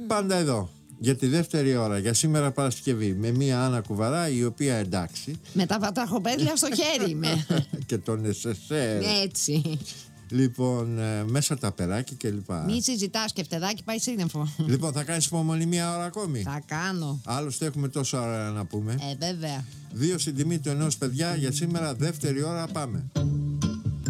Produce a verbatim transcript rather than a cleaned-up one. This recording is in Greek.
πάντα εδώ για τη δεύτερη ώρα, για σήμερα Παρασκευή, με μία Άννα Κουβαρά, η οποία εντάξει. Με τα βατραχοπέδια στο χέρι είμαι. Και τον εσεσέρ. Έτσι. Λοιπόν, ε, μέσα τα περάκι και λοιπά. Μη συζητάς και φτεδάκι πάει σύννεφο. Λοιπόν, θα κάνεις υπομονή μία ώρα ακόμη? Θα κάνω. Άλλωστε έχουμε τόσα ώρα να πούμε. Ε, βέβαια. Δύο στην τιμή του ενός, παιδιά, για σήμερα δεύτερη ώρα πάμε.